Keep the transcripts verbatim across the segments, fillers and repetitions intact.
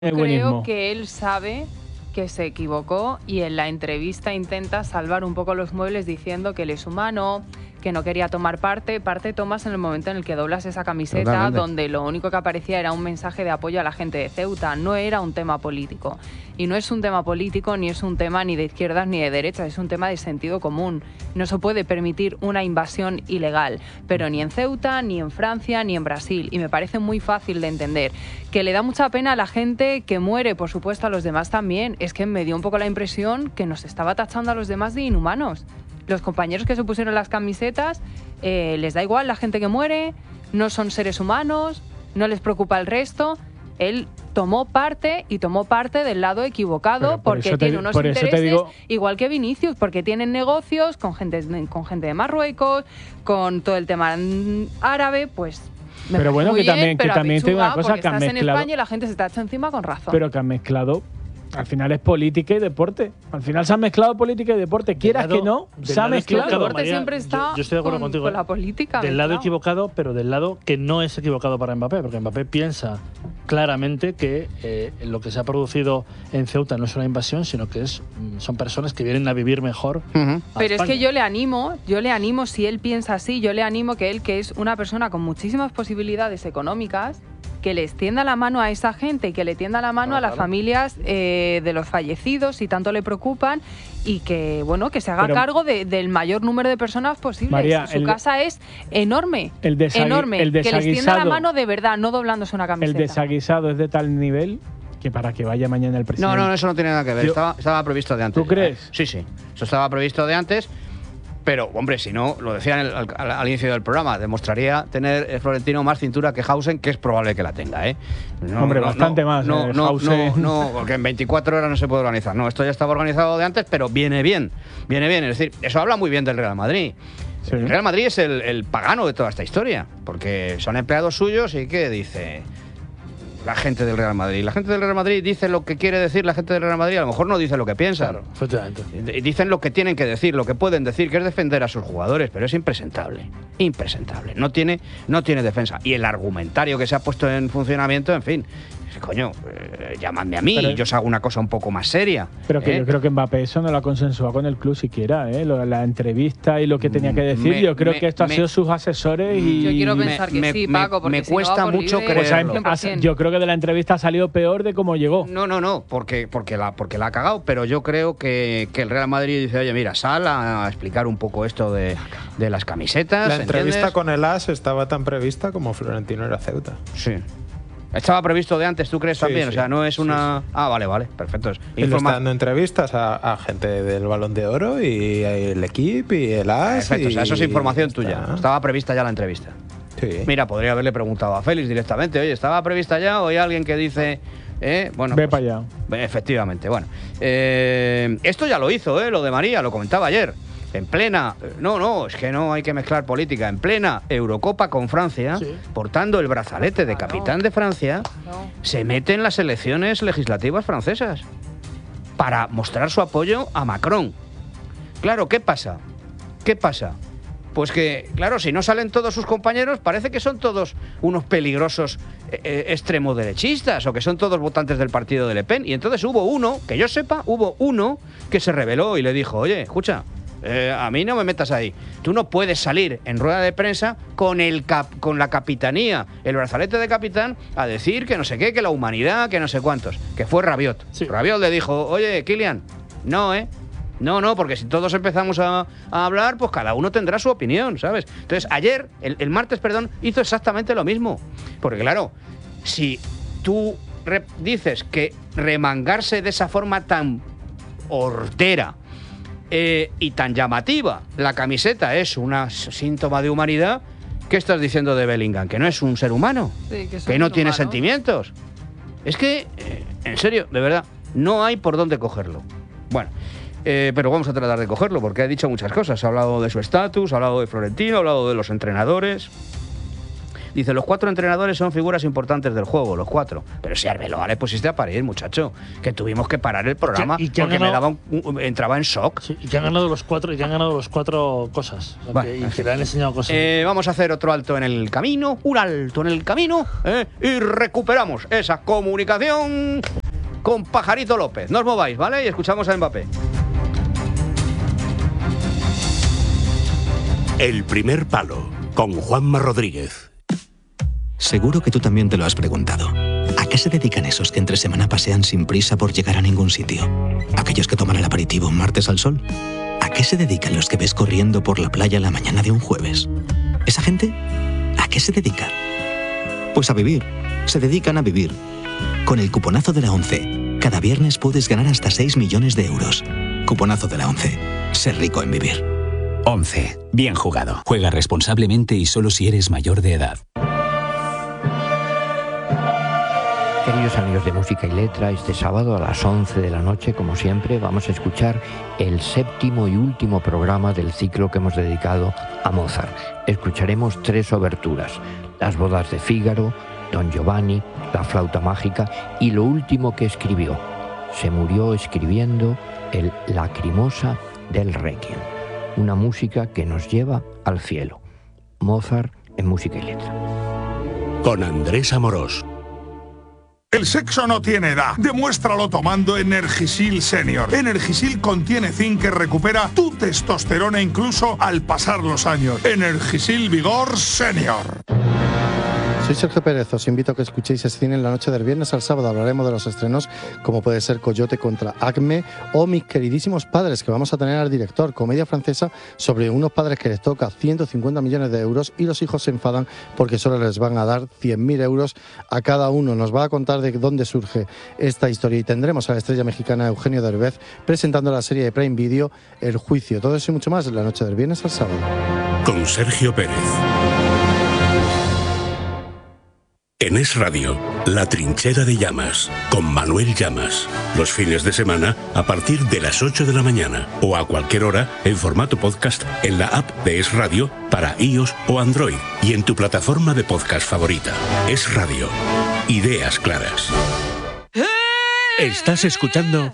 El Creo buenismo. que él sabe que se equivocó y en la entrevista intenta salvar un poco los muebles diciendo que él es humano, que no quería tomar parte. Parte tomas en el momento en el que doblas esa camiseta. Totalmente. Donde lo único que aparecía era un mensaje de apoyo a la gente de Ceuta. No era un tema político. Y no es un tema político, ni es un tema ni de izquierdas ni de derechas, es un tema de sentido común. No se puede permitir una invasión ilegal, pero ni en Ceuta, ni en Francia, ni en Brasil. Y me parece muy fácil de entender. Que le da mucha pena a la gente que muere, por supuesto a los demás también. Es que me dio un poco la impresión que nos estaba tachando a los demás de inhumanos. Los compañeros que se pusieron las camisetas, eh, les da igual la gente que muere, no son seres humanos, no les preocupa el resto. Él tomó parte y tomó parte del lado equivocado por porque tiene te, unos intereses digo... igual que Vinicius, porque tienen negocios con gente, con gente de Marruecos, con todo el tema árabe, pues... Me pero bueno, que bien, también, que también tengo una cosa que han mezclado. En España y la gente se te ha hecho encima con razón. Pero que han mezclado. Al final es política y deporte. Al final se ha mezclado política y deporte. Quieras lado, que no, se ha mezclado. El deporte María, siempre está yo, yo estoy de acuerdo con, contigo, con la política. Del lado equivocado, pero del lado que no es equivocado para Mbappé, porque Mbappé piensa claramente que eh, lo que se ha producido en Ceuta no es una invasión, sino que es son personas que vienen a vivir mejor. Uh-huh. Pero España. Es que yo le animo, yo le animo, si él piensa así, yo le animo que él, que es una persona con muchísimas posibilidades económicas, que le extienda la mano a esa gente y que le tienda la mano no, a las claro. familias eh, de los fallecidos, si tanto le preocupan, y que bueno que se haga Pero, cargo de, del mayor número de personas posibles. María, Su el, casa es enorme, el desagui, enorme, el que le extienda la mano de verdad, no doblándose una camiseta. El desaguisado es de tal nivel que para que vaya mañana el presidente... No, no, eso no tiene nada que ver, Yo, estaba, estaba previsto de antes. ¿Tú crees? ¿eh? Sí, sí, eso estaba previsto de antes. Pero, hombre, si no, lo decía en el, al, al inicio del programa, demostraría tener el Florentino más cintura que Hausen, que es probable que la tenga, ¿eh? No, hombre, no, bastante no, más. No, eh, no, no, no, porque en veinticuatro horas no se puede organizar. No, esto ya estaba organizado de antes, pero viene bien, viene bien. Es decir, eso habla muy bien del Real Madrid. Sí. El Real Madrid es el, el pagano de toda esta historia, porque son empleados suyos y ¿qué dice la gente del Real Madrid? La gente del Real Madrid dice lo que quiere decir la gente del Real Madrid, a lo mejor no dice lo que piensa. Claro, efectivamente. Dicen lo que tienen que decir, lo que pueden decir, que es defender a sus jugadores, pero es impresentable, impresentable. No tiene, no tiene defensa. Y el argumentario que se ha puesto en funcionamiento, en fin, coño, eh, llamadme a mí pero, y yo os hago una cosa un poco más seria. Pero que ¿eh? yo creo que Mbappé eso no lo ha consensuado con el club siquiera, ¿eh? Lo, la entrevista y lo que tenía que decir, me, yo creo me, que esto me, ha sido sus asesores y... Yo quiero pensar me, que sí, Paco, porque me si cuesta no mucho libre, creerlo. O sea, yo creo que de la entrevista ha salido peor de cómo llegó. No, no, no, porque, porque, la, porque la ha cagado, pero yo creo que, que el Real Madrid dice, oye, mira, sal a explicar un poco esto de, de las camisetas. La entrevista ¿entiendes? con el A S estaba tan prevista como Florentino era Ceuta. Sí. Estaba previsto de antes, ¿tú crees sí, también? Sí, o sea, no es una... Sí, sí. Ah, vale, vale, perfecto. Él Informa... está dando entrevistas a, a gente del Balón de Oro y el equipo y el A S. Perfecto, y... o sea, eso es información está... tuya. Estaba prevista ya la entrevista. Sí. Mira, podría haberle preguntado a Félix directamente, oye, ¿estaba prevista ya o hay alguien que dice... Eh, bueno, Ve pues, para allá. Efectivamente, bueno. Eh, esto ya lo hizo, eh, lo de María, lo comentaba ayer. En plena, no, no, es que no hay que mezclar política, en plena Eurocopa con Francia, sí. portando el brazalete de capitán de Francia, se mete en las elecciones legislativas francesas para mostrar su apoyo a Macron. Claro, ¿qué pasa? ¿Qué pasa? Pues que, claro, si no salen todos sus compañeros, parece que son todos unos peligrosos eh, extremo derechistas o que son todos votantes del partido de Le Pen. Y entonces hubo uno, que yo sepa, hubo uno que se rebeló y le dijo, oye, escucha, Eh, a mí no me metas ahí. Tú no puedes salir en rueda de prensa con el cap, con la capitanía, el brazalete de capitán, a decir que no sé qué, que la humanidad, que no sé cuántos. Que fue Rabiot. Sí. Rabiot le dijo, oye, Kylian, no, ¿eh? No, no, porque si todos empezamos a, a hablar, pues cada uno tendrá su opinión, ¿sabes? Entonces, ayer, el, el martes, perdón, hizo exactamente lo mismo. Porque claro, si tú re- dices que remangarse de esa forma tan hortera, Eh, y tan llamativa, la camiseta es un síntoma de humanidad, ¿qué estás diciendo de Bellingham? ¿Que no es un ser humano? Sí, que, ¿Que no humano. tiene sentimientos? Es que, eh, en serio, de verdad, no hay por dónde cogerlo. Bueno, eh, pero vamos a tratar de cogerlo, porque ha dicho muchas cosas. Ha hablado de su estatus, ha hablado de Florentino, ha hablado de los entrenadores, Dice, los cuatro entrenadores son figuras importantes del juego, los cuatro. Pero si Arbeloa le pusiste a parir, muchacho, que tuvimos que parar el programa ¿Y que porque ganado, me daba un, un, entraba en shock. Sí, y que han ganado los cuatro, y que han ganado los cuatro cosas. Bueno, que, y que le han enseñado cosas. Eh, vamos a hacer otro alto en el camino, un alto en el camino, ¿eh? Y recuperamos esa comunicación con Pajarito López. No os mováis, ¿vale? Y escuchamos a Mbappé. El primer palo, con Juanma Rodríguez. Seguro que tú también te lo has preguntado. ¿A qué se dedican esos que entre semana pasean sin prisa por llegar a ningún sitio? ¿Aquellos que toman el aperitivo un martes al sol? ¿A qué se dedican los que ves corriendo por la playa la mañana de un jueves? ¿Esa gente? ¿A qué se dedica? Pues a vivir. Se dedican a vivir. Con el cuponazo de la ONCE, cada viernes puedes ganar hasta seis millones de euros. Cuponazo de la ONCE. Ser rico en vivir. ONCE. Bien jugado. Juega responsablemente y solo si eres mayor de edad. Queridos amigos de Música y Letra, este sábado a las once de la noche, como siempre, vamos a escuchar el séptimo y último programa del ciclo que hemos dedicado a Mozart. Escucharemos tres oberturas: Las bodas de Fígaro, Don Giovanni, La flauta mágica y lo último que escribió. Se murió escribiendo el Lacrimosa del Requiem, una música que nos lleva al cielo. Mozart en Música y Letra. Con Andrés Amorós. El sexo no tiene edad. Demuéstralo tomando Energisil Senior. Energisil contiene zinc que recupera tu testosterona incluso al pasar los años. Energisil Vigor Senior. Soy Sergio Pérez, os invito a que escuchéis Cine en la noche del viernes al sábado. Hablaremos de los estrenos como puede ser Coyote contra Acme o Mis queridísimos padres, que vamos a tener al director, comedia francesa sobre unos padres que les toca ciento cincuenta millones de euros y los hijos se enfadan porque solo les van a dar cien mil euros a cada uno. Nos va a contar de dónde surge esta historia y tendremos a la estrella mexicana Eugenio Derbez presentando la serie de Prime Video El Juicio. Todo eso y mucho más en la noche del viernes al sábado. Con Sergio Pérez. En Es Radio, La Trinchera de Llamas, con Manuel Llamas. Los fines de semana a partir de las ocho de la mañana o a cualquier hora en formato podcast en la app de Es Radio para iOS o Android y en tu plataforma de podcast favorita. Es Radio. Ideas claras. Estás escuchando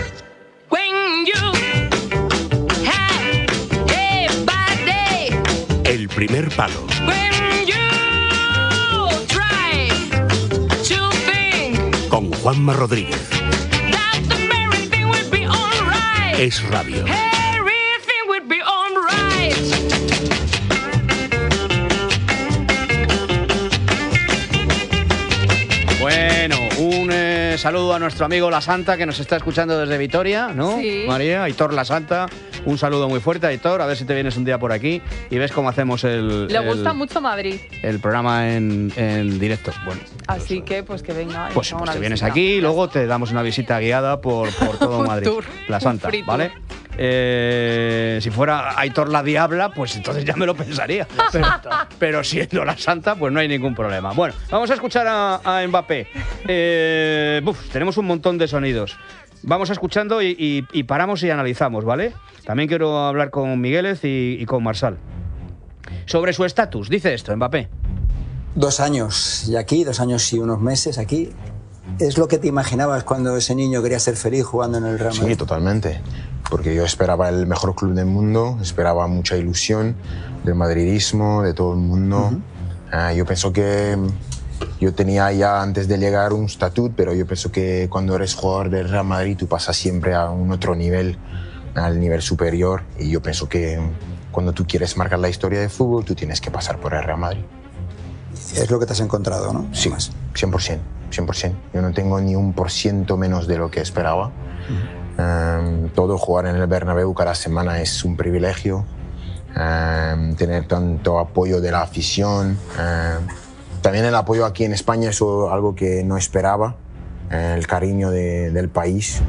El primer palo. Con Juanma Rodríguez. Es Radio. Bueno, un eh, saludo a nuestro amigo La Santa que nos está escuchando desde Vitoria, ¿no? Sí. María, Aitor La Santa. Un saludo muy fuerte, Aitor. A ver si te vienes un día por aquí y ves cómo hacemos el. Le el, gusta mucho Madrid. El programa en, en directo. Bueno. Así pues, que, pues que venga. Pues, pues te vienes aquí y luego te damos una visita guiada por, por todo Madrid. Tour, La Santa, ¿vale? Eh, si fuera Aitor la Diabla, pues entonces ya me lo pensaría. Pero, pero siendo La Santa, pues no hay ningún problema. Bueno, vamos a escuchar a, a Mbappé. Eh, uf, tenemos un montón de sonidos. Vamos escuchando y, y, y paramos y analizamos, ¿vale? También quiero hablar con Migueles y, y con Marsal. Sobre su estatus, dice esto, Mbappé. Dos años y aquí, dos años y unos meses aquí. ¿Es lo que te imaginabas cuando ese niño quería ser feliz jugando en el Real Madrid? Sí, totalmente. Porque yo esperaba el mejor club del mundo, esperaba mucha ilusión del madridismo, de todo el mundo. Uh-huh. Uh, yo pienso que yo tenía ya antes de llegar un statut, pero yo pienso que cuando eres jugador del Real Madrid tú pasas siempre a un otro nivel, al nivel superior. Y yo pienso que cuando tú quieres marcar la historia de fútbol, tú tienes que pasar por el Real Madrid. Es lo que te has encontrado, ¿no? Sí, cien por ciento. cien por ciento. Yo no tengo ni un por ciento menos de lo que esperaba. Uh-huh. Um, todo jugar en el Bernabéu cada semana es un privilegio. Um, tener tanto apoyo de la afición. Um, también el apoyo aquí en España es algo que no esperaba. Uh, el cariño de, del país.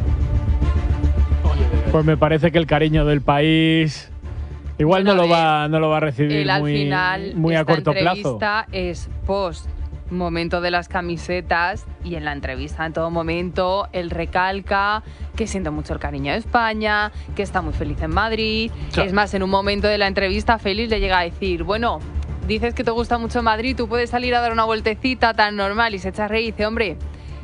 Pues me parece que el cariño del país igual bueno, no, lo va, no lo va a recibir él, al muy, final, muy a corto plazo. Esta entrevista es post momento de las camisetas y en la entrevista en todo momento él recalca que siente mucho el cariño de España, que está muy feliz en Madrid. Claro. Es más, en un momento de la entrevista Félix le llega a decir, bueno, dices que te gusta mucho Madrid, tú puedes salir a dar una vueltecita tan normal y se echa a reír y dice, hombre,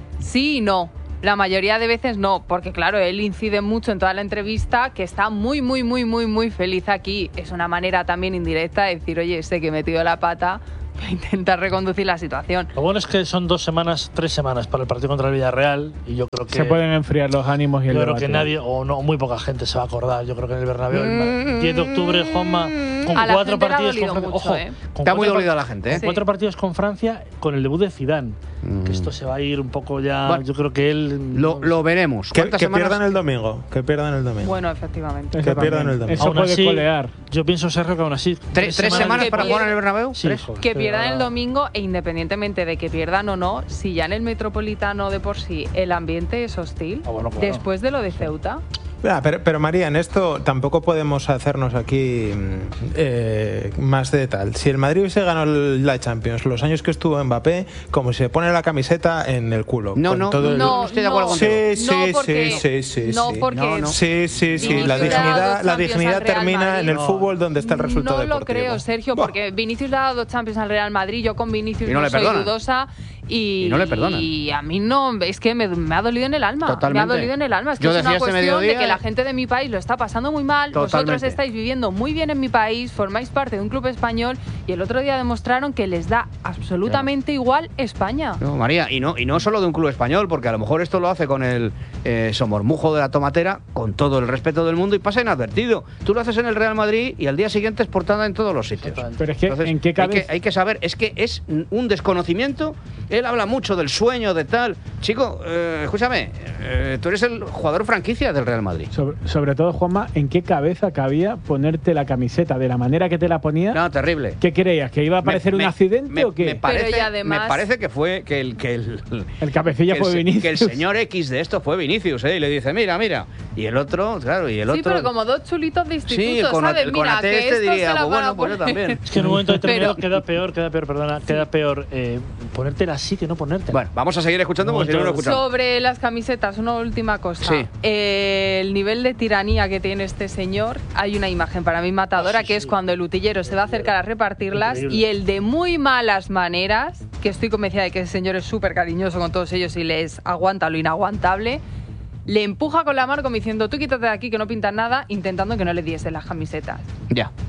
sí y no. La mayoría de veces no, porque claro, él incide mucho en toda la entrevista que está muy, muy, muy, muy, muy feliz aquí. Es una manera también indirecta de decir, oye, sé que he metido la pata, voy a intentar reconducir la situación. Lo bueno es que son dos semanas, tres semanas para el partido contra el Villarreal y yo creo que... Se pueden enfriar los ánimos y el Yo creo debate. que nadie, o no, muy poca gente se va a acordar. Yo creo que en el Bernabéu, el diez de octubre, Juanma, con a la cuatro gente partidos le ha con dolido Francia. mucho, Ojo, ¿eh? con Está muy cuatro dolida par- la gente, ¿eh? con cuatro partidos con Francia, con el debut de Zidane. Mm. Que esto se va a ir un poco ya... Bueno, yo creo que él... Lo, lo veremos. Que, ¿Cuántas que semanas? pierdan el domingo. Que pierdan el domingo. Bueno, efectivamente. Que Eso pierdan también. el domingo. Eso Aún puede así, colear. Yo pienso, Sergio, que aún así... ¿Tres, tres semanas que para pierde- jugar en el Bernabéu? Sí, ¿Tres? joder, Que pero pierdan el ahora- domingo e independientemente de que pierdan o no, si ya en el Metropolitano de por sí el ambiente es hostil, Ah, bueno, claro. después de lo de Ceuta, Ah, pero, pero María, en esto tampoco podemos hacernos aquí mm, eh, más de tal. Si el Madrid se ganó la Champions los años que estuvo Mbappé, como se pone la camiseta en el culo. No, con no, todo el- no, estoy de acuerdo no. contigo. Sí, sí, No, porque- sí, sí, sí, no, sí. porque- No, no. Sí, sí, sí. Vinicius La le ha dado dignidad, dos la Champions dignidad al Real termina Madrid. en el No. fútbol donde está el resultado no lo deportivo. creo, Sergio, Buah. porque Vinicius le ha dado dos Champions al Real Madrid, yo con Vinicius Y no no, le soy perdonan. dudosa y, Y no le perdonan. y a mí no, es que me, me ha dolido en el alma, Totalmente. me ha dolido en el alma, es que Yo es decía una este cuestión de mediodía- que la gente de mi país lo está pasando muy mal, vosotros Totalmente. estáis viviendo muy bien en mi país, formáis parte de un club español y el otro día demostraron que les da absolutamente igual España. No, María, y no, y no solo de un club español, porque a lo mejor esto lo hace con el eh, somormujo de la tomatera, con todo el respeto del mundo y pasa inadvertido. Tú lo haces en el Real Madrid y al día siguiente es portada en todos los sitios. Pero es que, Entonces, ¿en qué hay, cabeza? que, hay que saber, es que es un desconocimiento. Él habla mucho del sueño, de tal. Chico, eh, escúchame, eh, tú eres el jugador franquicia del Real Madrid. Sobre, sobre todo, Juanma, ¿en qué cabeza cabía ponerte la camiseta de la manera que te la ponía? No, terrible. ¿Qué creías? ¿Que iba a parecer Me- un accidente me, o qué? Me parece, Pero y además- me parece que fue que el que el, El cabecilla que el fue se- Vinicius. que el señor X de esto fue Vinicius, ¿eh? Y le dice, mira, mira. Y el otro, claro, y el Sí, otro. pero como dos chulitos de instituto, Sí, el Conate- ¿sabes? el Mira, Conate que este esto diría, se la pues van a bueno, pues yo poner. también. Es que en un momento determinado Pero- queda peor, queda peor, perdona, queda peor eh, ponértela así que no ponértela. Bueno, vamos a seguir escuchando porque si no, no escuchamos. Sobre las camisetas, una última cosa. Sí. Eh, el nivel de tiranía que tiene este señor, hay una imagen para mí matadora, Oh, sí, que sí. es cuando el utillero se va a acercar a repartirlas Increíble. y el de muy malas maneras, que estoy convencida de que ese señor es súper cariñoso con todos ellos y les aguanta lo inaguantable, le empuja con la mano como diciendo, tú quítate de aquí que no pintas nada, intentando que no le diese las camisetas. Ya.